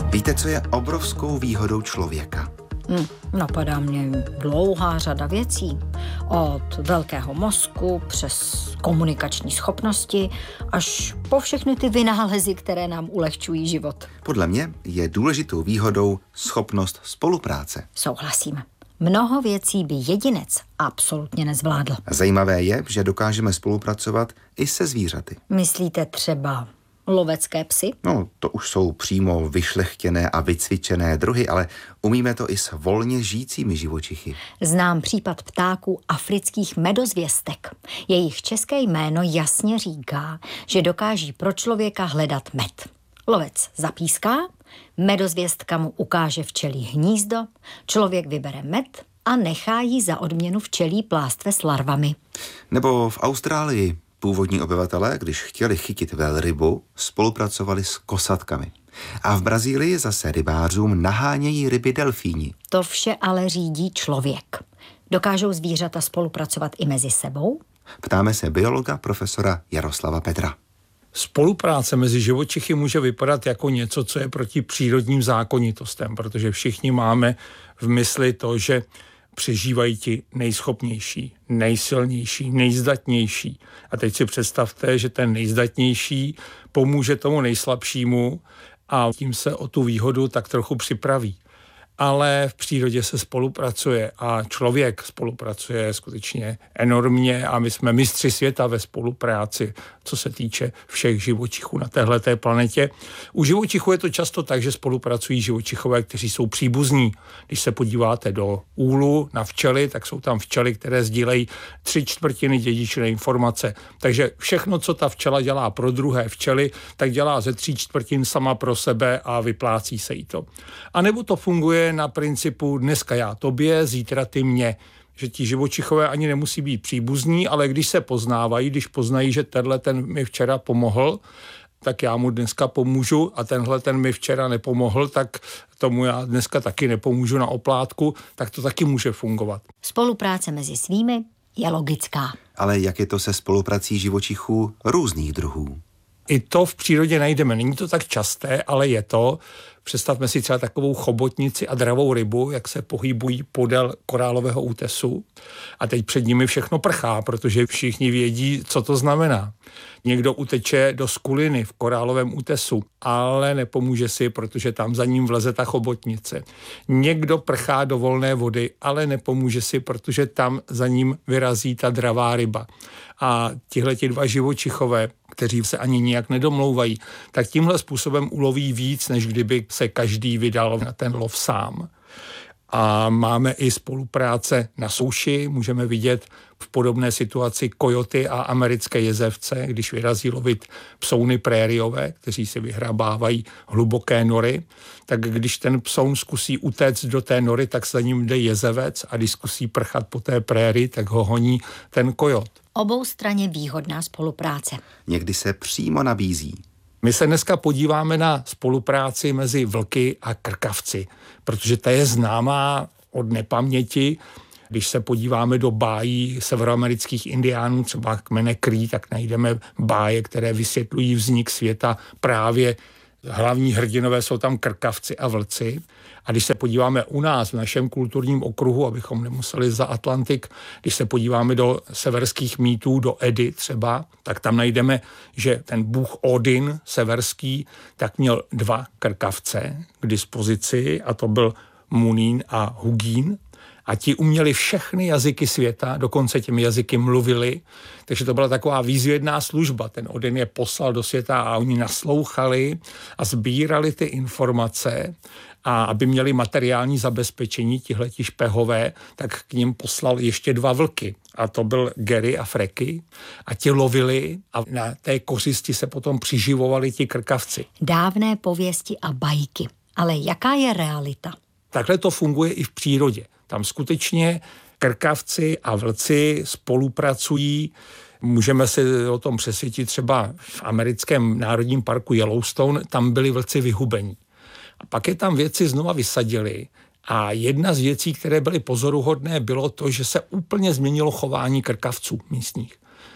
Víte, co je obrovskou výhodou člověka? Napadá mě dlouhá řada věcí. Od velkého mozku přes komunikační schopnosti až po všechny ty vynálezy, které nám ulehčují život. Podle mě je důležitou výhodou schopnost spolupráce. Souhlasím. Mnoho věcí by jedinec absolutně nezvládl. Zajímavé je, že dokážeme spolupracovat i se zvířaty. Myslíte třeba lovecké psy? No, to už jsou přímo vyšlechtěné a vycvičené druhy, ale umíme to i s volně žijícími živočichy. Znám případ ptáků afrických medozvěstek. Jejich české jméno jasně říká, že dokáží pro člověka hledat med. Lovec zapíská, medozvěstka mu ukáže včelí hnízdo, člověk vybere med a nechá jí za odměnu včelí plástve s larvami. Nebo v Austrálii původní obyvatelé, když chtěli chytit velrybu, spolupracovali s kosatkami. A v Brazílii zase rybářům nahánějí ryby delfíni. To vše ale řídí člověk. Dokážou zvířata spolupracovat i mezi sebou? Ptáme se biologa profesora Jaroslava Petra. Spolupráce mezi živočichy může vypadat jako něco, co je proti přírodním zákonitostem, protože všichni máme v mysli to, že přežívají ti nejschopnější, nejsilnější, nejzdatnější. A teď si představte, že ten nejzdatnější pomůže tomu nejslabšímu a tím se o tu výhodu tak trochu připraví. Ale v přírodě se spolupracuje a člověk spolupracuje skutečně enormně a my jsme mistři světa ve spolupráci, co se týče všech živočichů na téhleté planetě. U živočichů je to často tak, že spolupracují živočichové, kteří jsou příbuzní. Když se podíváte do úlu na včely, tak jsou tam včely, které sdílejí 3/4 dědičné informace. Takže všechno, co ta včela dělá pro druhé včely, tak dělá ze 3/4 sama pro sebe a vyplácí se jí to. A nebo to funguje na principu dneska já tobě, zítra ty mě. Že ti živočichové ani nemusí být příbuzní, ale když se poznávají, když poznají, že tenhle ten mi včera pomohl, tak já mu dneska pomůžu a tenhle ten mi včera nepomohl, tak tomu já dneska taky nepomůžu na oplátku, tak to taky může fungovat. Spolupráce mezi svými je logická. Ale jak je to se spoluprací živočichů různých druhů? I to v přírodě najdeme. Není to tak časté, ale je to. Představme si třeba takovou chobotnici a dravou rybu, jak se pohybují podél korálového útesu. A teď před nimi všechno prchá, protože všichni vědí, co to znamená. Někdo uteče do skuliny v korálovém útesu, ale nepomůže si, protože tam za ním vleze ta chobotnice. Někdo prchá do volné vody, ale nepomůže si, protože tam za ním vyrazí ta dravá ryba. A tihleti dva živočichové, kteří se ani nijak nedomlouvají, tak tímhle způsobem uloví víc, než kdyby se každý vydal na ten lov sám. A máme i spolupráce na souši, můžeme vidět v podobné situaci kojoty a americké jezevce, když vyrazí lovit psouny prériové, kteří si vyhrabávají hluboké nory, tak když ten psoun zkusí utéct do té nory, tak za ním jde jezevec a když zkusí prchat po té prérii, tak ho honí ten kojot. Oboustranně výhodná spolupráce. Někdy se přímo nabízí. My se dneska podíváme na spolupráci mezi vlky a krkavci, protože ta je známá od nepaměti. Když se podíváme do bájí severoamerických indiánů, třeba kmene Cree, tak najdeme báje, které vysvětlují vznik světa. Právě hlavní hrdinové jsou tam krkavci a vlci. A když se podíváme u nás v našem kulturním okruhu, abychom nemuseli za Atlantik, když se podíváme do severských mýtů, do Edy třeba, tak tam najdeme, že ten bůh Odin severský, tak měl 2 krkavce k dispozici a to byl Munín a Hugín. A ti uměli všechny jazyky světa, dokonce těmi jazyky mluvili, takže to byla taková výzvědná služba. Ten Odin je poslal do světa a oni naslouchali a sbírali ty informace a aby měli materiální zabezpečení tihleti špehové, tak k nim poslal ještě 2 vlky. A to byl Gary a Freky a ti lovili a na té kořisti se potom přiživovali ti krkavci. Dávné pověsti a bajky. Ale jaká je realita? Takhle to funguje i v přírodě. Tam skutečně krkavci a vlci spolupracují. Můžeme se o tom přesvědčit třeba v americkém národním parku Yellowstone, tam byli vlci vyhubení. A pak je tam vědci znova vysadili a jedna z věcí, které byly pozoruhodné, bylo to, že se úplně změnilo chování krkavců místních.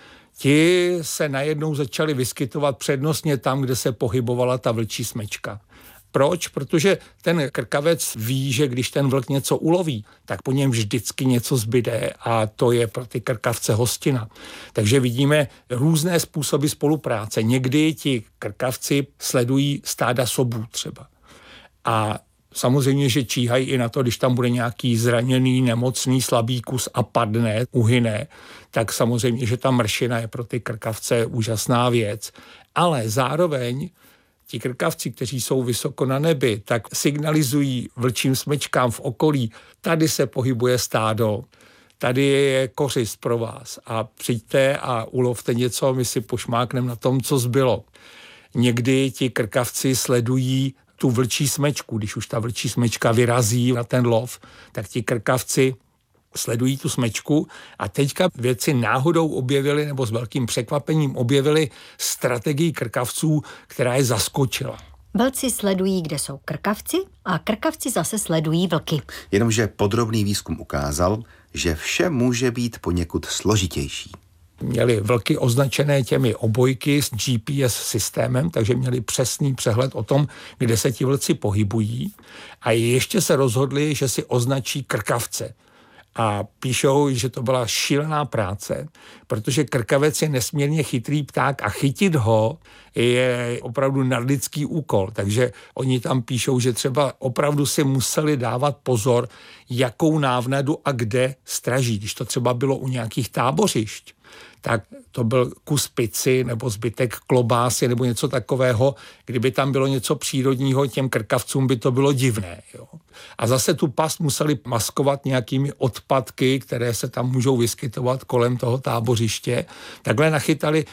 Ti se najednou začali vyskytovat přednostně tam, kde se pohybovala ta vlčí smečka. Proč? Protože ten krkavec ví, že když ten vlk něco uloví, tak po něm vždycky něco zbyde a to je pro ty krkavce hostina. Takže vidíme různé způsoby spolupráce. Někdy ti krkavci sledují stáda sobů třeba. A samozřejmě, že číhají i na to, když tam bude nějaký zraněný, nemocný, slabý kus a padne, uhyne, tak samozřejmě, že ta mršina je pro ty krkavce úžasná věc. Ale zároveň ti krkavci, kteří jsou vysoko na nebi, tak signalizují vlčím smečkám v okolí, tady se pohybuje stádo, tady je kořist pro vás a přijďte a ulovte něco, my si pošmákneme na tom, co zbylo. Někdy ti krkavci sledují tu vlčí smečku, když už ta vlčí smečka vyrazí na ten lov, tak ti krkavci sledují tu smečku a teďka vědci náhodou objevili nebo s velkým překvapením objevili strategii krkavců, která je zaskočila. Vlci sledují, kde jsou krkavci a krkavci zase sledují vlky. Jenomže podrobný výzkum ukázal, že vše může být poněkud složitější. Měli vlky označené těmi obojky s GPS systémem, takže měli přesný přehled o tom, kde se ti vlci pohybují a ještě se rozhodli, že si označí krkavce. A píšou, že to byla šílená práce, protože krkavec je nesmírně chytrý pták a chytit ho je opravdu nadlidský úkol. Takže oni tam píšou, že třeba opravdu si museli dávat pozor, jakou návnadu a kde straží. Když to třeba bylo u nějakých tábořišť, tak to byl kus pici nebo zbytek klobásy nebo něco takového. Kdyby tam bylo něco přírodního, těm krkavcům by to bylo divné. Jo. A zase tu past museli maskovat nějakými odpadky, které se tam můžou vyskytovat kolem toho tábořiště. Takhle nachytali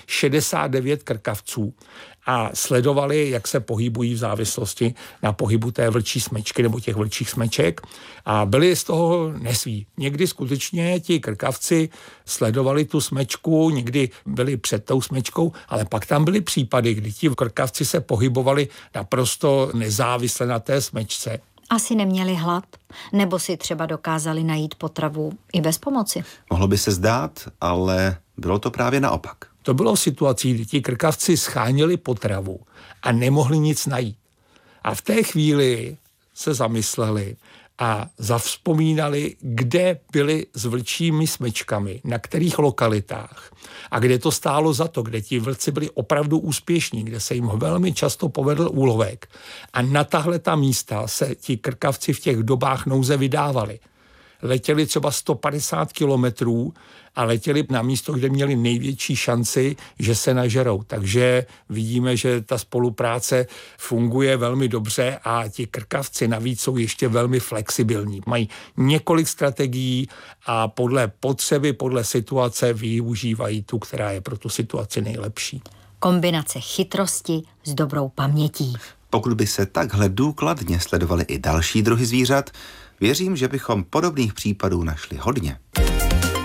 69 krkavců a sledovali, jak se pohybují v závislosti na pohybu té vlčí smečky nebo těch vlčích smeček a byli z toho nesví. Někdy skutečně ti krkavci sledovali tu smečku, někdy byli před tou smečkou, ale pak tam byly případy, kdy ti krkavci se pohybovali naprosto nezávisle na té smečce. Asi neměli hlad, nebo si třeba dokázali najít potravu i bez pomoci. Mohlo by se zdát, ale bylo to právě naopak. To bylo v situaci, kdy ti krkavci scháněli potravu a nemohli nic najít. A v té chvíli se zamysleli a zavzpomínali, kde byli s vlčími smečkami, na kterých lokalitách a kde to stálo za to, kde ti vlci byli opravdu úspěšní, kde se jim velmi často povedl úlovek. A na tahle ta místa se ti krkavci v těch dobách nouze vydávali. Letěli třeba 150 kilometrů a letěli na místo, kde měli největší šanci, že se nažerou. Takže vidíme, že ta spolupráce funguje velmi dobře a ti krkavci navíc jsou ještě velmi flexibilní. Mají několik strategií a podle potřeby, podle situace využívají tu, která je pro tu situaci nejlepší. Kombinace chytrosti s dobrou pamětí. Pokud by se takhle důkladně sledovaly i další druhy zvířat, věřím, že bychom podobných případů našli hodně.